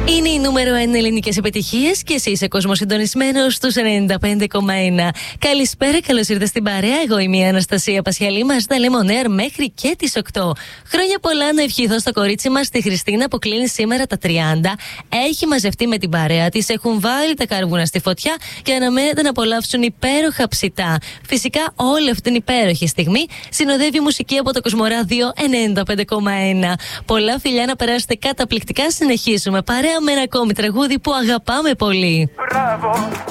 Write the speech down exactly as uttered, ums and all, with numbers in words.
Είναι η νούμερο ένα ελληνικές επιτυχίες και εσύ είσαι κοσμοσυντονισμένος στους ενενήντα πέντε κόμμα ένα. Καλησπέρα, καλώς ήρθες στην παρέα. Εγώ είμαι η Αναστασία Πασιαλή. Μας τα λέμε on air μέχρι και τις οκτώ. Χρόνια πολλά να ευχηθώ στο κορίτσι μας, τη Χριστίνα, που κλείνει σήμερα τα τριάντα. Έχει μαζευτεί με την παρέα της, έχουν βάλει τα καρβούνα στη φωτιά και αναμένεται να απολαύσουν υπέροχα ψητά. Φυσικά, όλη αυτή την υπέροχη στιγμή συνοδεύει η μουσική από το Κοσμοράδιο ενενήντα πέντε κόμμα ένα. Πολλά φιλιά, να περάσετε καταπληκτικά. Συνεχίζουμε παρέα με ένα ακόμη τραγούδι που αγαπάμε πολύ. Μπράβο.